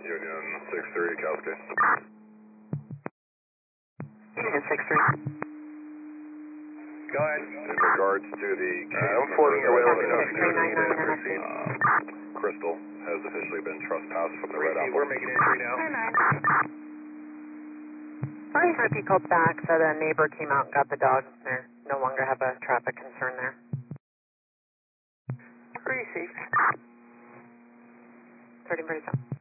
Union 6-3, Kowski. Union 6-3. Go ahead. In regards to the I'm forwarding your will. Crystal has officially been trespassed from the Red Apple. We're making entry now. Sorry for if you called back, said a neighbor came out and got the dog. They no longer have a traffic concern there. Pretty safe. 30 minutes.